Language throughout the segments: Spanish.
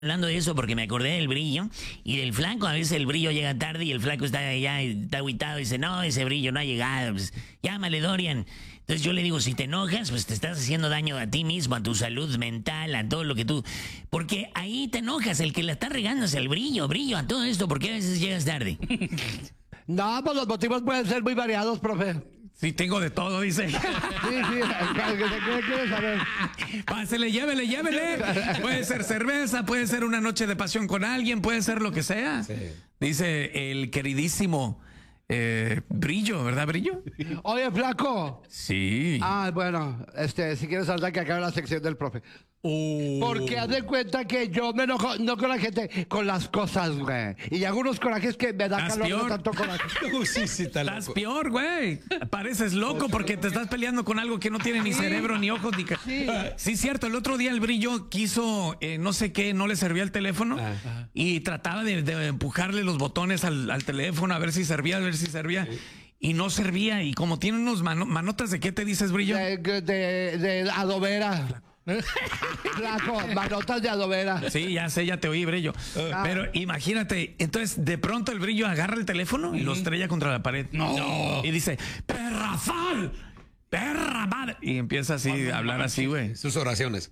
Hablando de eso porque me acordé del brillo y del flaco. A veces el brillo llega tarde y el flaco está allá, está agüitado y dice, no, ese brillo no ha llegado, pues llámale, Dorian. Entonces yo le digo, si te enojas, pues te estás haciendo daño a ti mismo, a tu salud mental, a todo lo que tú... Porque ahí te enojas, el que la está regando es el brillo, a todo esto, porque a veces llegas tarde. No, pues los motivos pueden ser muy variados, profe. Sí, tengo de todo, dice. Sí, ¿qué quieres saber? Pásele, llévele. Puede ser cerveza, puede ser una noche de pasión con alguien, puede ser lo que sea. Sí. Dice el queridísimo Brillo, ¿verdad, Brillo? Oye, flaco. Sí. Bueno, si quieres saltar que acabe la sección del profe. Porque haz de cuenta que yo me enojo, no con la gente, con las cosas, güey. Y algunos corajes que me da calor de tanto coraje. Sí, estás peor, güey. Pareces loco porque te estás peleando con algo que no tiene ni cerebro, ni ojos, ni... Sí, cierto. El otro día el Brillo quiso, no sé qué, no le servía el teléfono. Y trataba de empujarle los botones al teléfono a ver si servía, Sí. Y no servía. Y como tiene unos manotas, ¿de qué te dices, Brillo? De adobera. Flaco, manotas de adobera. Sí, ya sé, ya te oí, Brillo. Pero imagínate, entonces de pronto el Brillo agarra el teléfono y lo estrella contra la pared. No. Y dice, ¡perra sal! ¡Perra madre! Y empieza así a hablar así, güey. Sus oraciones.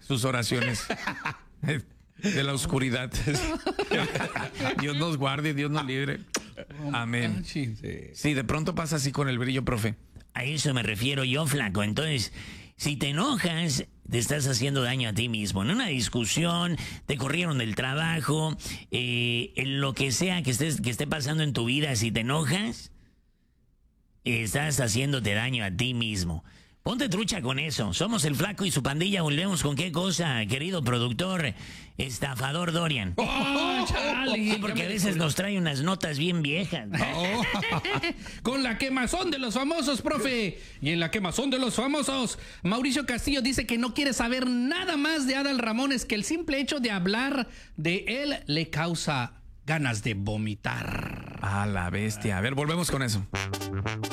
De la oscuridad. Dios nos guarde, Dios nos libre. Amén. Sí, de pronto pasa así con el Brillo, profe. A eso me refiero yo, flaco. Entonces, si te enojas, te estás haciendo daño a ti mismo. En una discusión, te corrieron del trabajo, en lo que sea que esté pasando en tu vida, si te enojas, estás haciéndote daño a ti mismo. Ponte trucha con eso. Somos el Flaco y su pandilla. Volvemos con qué cosa, querido productor, estafador Dorian. Chale, sí, porque a veces nos trae unas notas bien viejas. Con la quemazón de los famosos, profe. Y en la quemazón de los famosos, Mauricio Castillo dice que no quiere saber nada más de Adal Ramones, que el simple hecho de hablar de él le causa ganas de vomitar. A la bestia. A ver, volvemos con eso.